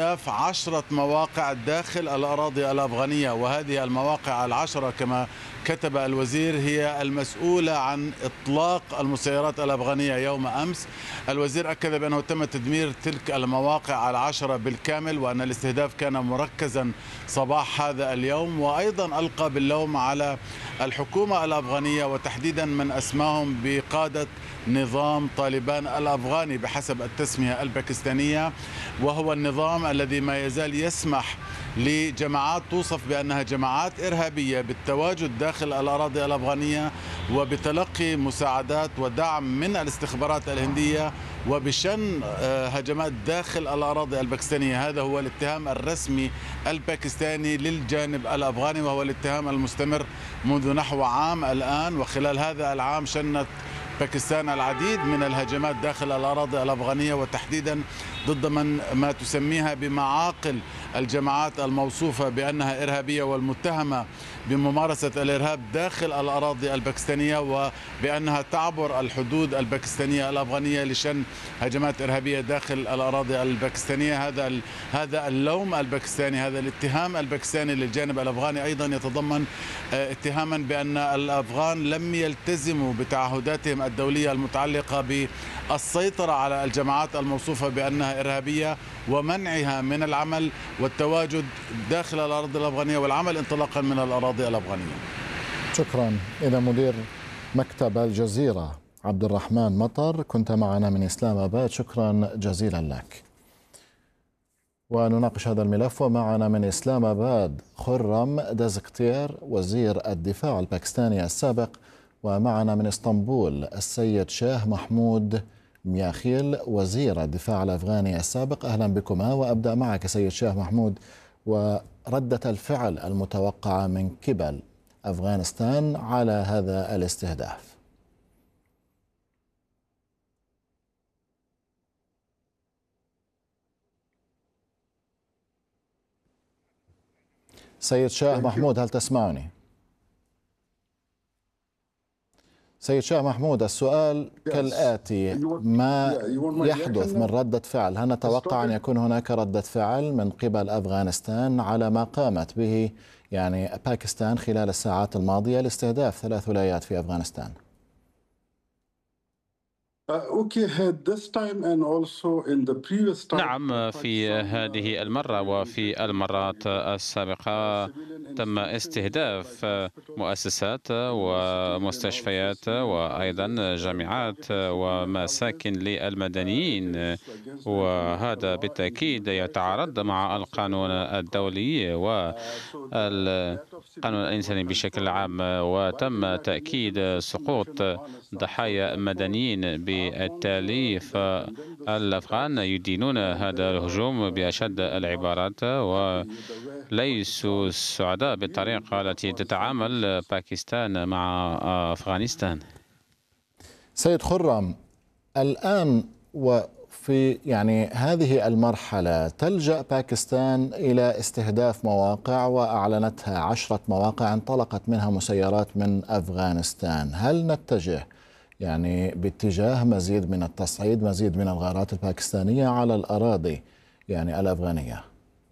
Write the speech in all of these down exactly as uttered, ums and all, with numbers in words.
استهداف عشرة مواقع داخل الأراضي الأفغانية، وهذه المواقع العشرة كما كتب الوزير هي المسؤولة عن إطلاق المسيرات الأفغانية يوم أمس. الوزير أكد بأنه تم تدمير تلك المواقع العشرة بالكامل، وأن الاستهداف كان مركزا صباح هذا اليوم، وأيضا ألقى باللوم على الحكومة الأفغانية وتحديدا من أسماهم بقادة نظام طالبان الأفغاني بحسب التسمية الباكستانية، وهو النظام الذي ما يزال يسمح لجماعات توصف بأنها جماعات إرهابية بالتواجد داخل الأراضي الأفغانية وبتلقي مساعدات ودعم من الاستخبارات الهندية وبشن هجمات داخل الأراضي الباكستانية. هذا هو الاتهام الرسمي الباكستاني للجانب الأفغاني، وهو الاتهام المستمر منذ نحو عام الآن. وخلال هذا العام شنت باكستان العديد من الهجمات داخل الأراضي الأفغانية، وتحديدا ضد من ما تسميها بمعاقل الجماعات الموصوفة بأنها إرهابية والمتهمة بممارسة الإرهاب داخل الأراضي الباكستانية، وبأنها تعبر الحدود الباكستانية الأفغانية لشن هجمات إرهابية داخل الأراضي الباكستانية. هذا هذا اللوم الباكستاني، هذا الاتهام الباكستاني للجانب الأفغاني أيضا يتضمن اتهاما بأن الأفغان لم يلتزموا بتعهداتهم الدولية المتعلقة بالسيطرة على الجماعات الموصوفة بأنها إرهابية ومنعها من العمل والتواجد داخل الأراضي الأفغانية والعمل انطلاقا من الأراضي الأفغانية. شكرا. إلى مدير مكتب الجزيرة عبد الرحمن مطر، كنت معنا من إسلام آباد، شكرا جزيلا لك. ونناقش هذا الملف ومعنا من إسلام آباد خرم دزقتير وزير الدفاع الباكستاني السابق، ومعنا من اسطنبول السيد شاه محمود مياخيل وزير الدفاع الأفغاني السابق. أهلا بكما، وأبدأ معك سيد شاه محمود، وردة الفعل المتوقعة من قبل أفغانستان على هذا الاستهداف. سيد شاه محمود، هل تسمعني؟ سيد شاه محمود، السؤال كالآتي: ما يحدث من ردة فعل؟ هل نتوقع أن يكون هناك ردة فعل من قبل أفغانستان على ما قامت به يعني باكستان خلال الساعات الماضية لاستهداف ثلاث ولايات في أفغانستان؟ نعم، في هذه المرة وفي المرات السابقة تم استهداف مؤسسات ومستشفيات وأيضا جامعات ومساكن للمدنيين، وهذا بالتأكيد يتعارض مع القانون الدولي والقانون الإنساني بشكل عام. وتم تأكيد سقوط ضحايا مدنيين، بالتالي فالأفغان يدينون هذا الهجوم بأشد العبارات وليسوا سعداء بالطريقة التي تتعامل باكستان مع أفغانستان. سيد خرم، الآن وفي يعني هذه المرحلة تلجأ باكستان إلى استهداف مواقع، وأعلنتها عشرة مواقع انطلقت منها مسيرات من أفغانستان. هل نتجه يعني باتجاه مزيد من التصعيد، مزيد من الغارات الباكستانية على الأراضي يعني الأفغانية؟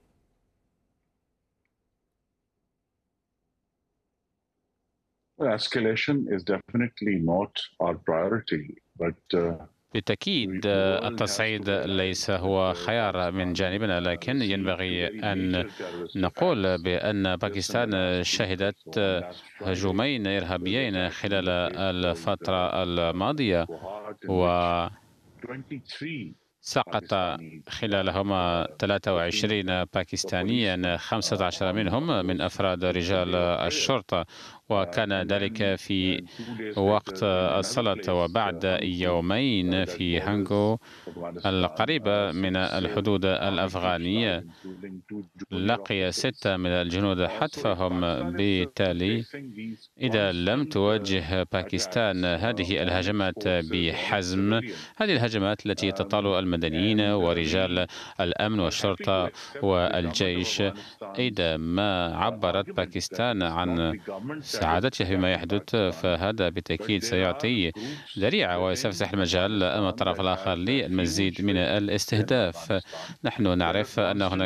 بالتأكيد التصعيد ليس هو خيار من جانبنا، لكن ينبغي أن نقول بأن باكستان شهدت هجومين إرهابيين خلال الفترة الماضية، و سقط خلالهما ثلاثة وعشرين باكستانيا، خمسة عشر منهم من أفراد رجال الشرطة، وكان ذلك في وقت الصلاة. وبعد يومين في هانغو القريبة من الحدود الأفغانية لقي ستة من الجنود حتفهم. بالتالي إذا لم توجه باكستان هذه الهجمات بحزم، هذه الهجمات التي تطال المدنيين ورجال الأمن والشرطة والجيش، إذا ما عبرت باكستان عن سعادتها بما يحدث، فهذا بالتأكيد سيعطي ذريعة وسيفتح المجال أمام الطرف الآخر للمزيد من الاستهداف. نحن نعرف أن هناك